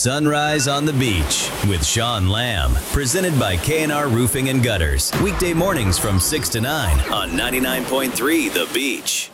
Sunrise on the Beach with Sean Lamb. Presented by K&R Roofing and Gutters. Weekday mornings from 6 to 9 on 99.3 The Beach.